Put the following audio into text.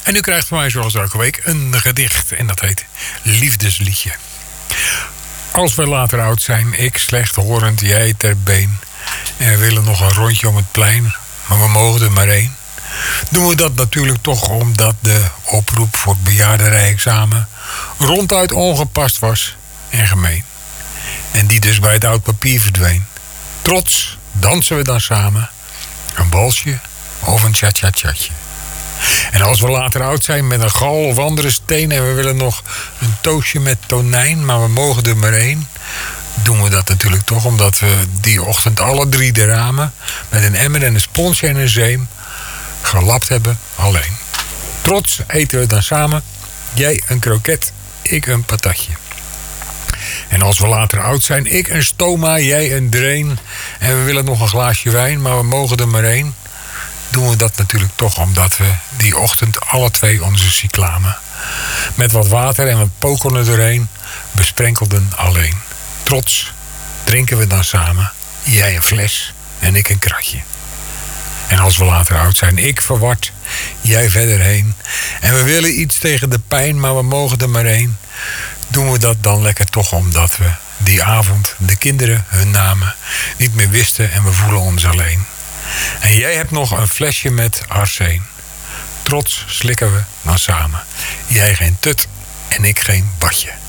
En u krijgt van mij zoals elke week een gedicht. En dat heet Liefdesliedje. Als we later oud zijn, ik slechthorend, jij ter been. En we willen nog een rondje om het plein, maar we mogen er maar één. Doen we dat natuurlijk toch omdat de oproep voor het bejaardenrijexamen ronduit ongepast was en gemeen. En die dus bij het oud papier verdween. Trots dansen we dan samen een balsje of een tja-tja-tjatje. En als we later oud zijn met een gal of andere steen en we willen nog een toastje met tonijn, maar we mogen er maar één, doen we dat natuurlijk toch omdat we die ochtend alle drie de ramen met een emmer en een sponsje en een zeem gelapt hebben alleen. Trots eten we dan samen, jij een kroket, ik een patatje. En als we later oud zijn, ik een stoma, jij een drain en we willen nog een glaasje wijn, maar we mogen er maar één, doen we dat natuurlijk toch omdat we die ochtend alle twee onze cyclamen met wat water en wat pokern er doorheen besprenkelden alleen. Trots drinken we dan samen, jij een fles en ik een kratje. En als we later oud zijn, ik verward, jij verder heen. En we willen iets tegen de pijn, maar we mogen er maar één. Doen we dat dan lekker toch omdat we die avond de kinderen hun namen niet meer wisten en we voelen ons alleen. En jij hebt nog een flesje met arsen. Trots slikken we dan samen. Jij geen tut en ik geen badje.